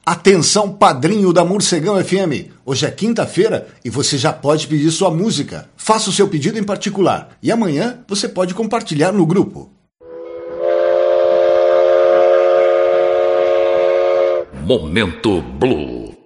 Atenção, padrinho da Morcegão FM. Hoje é quinta-feira e você já pode pedir sua música. Faça o seu pedido em particular e amanhã você pode compartilhar no grupo. Momento Blue.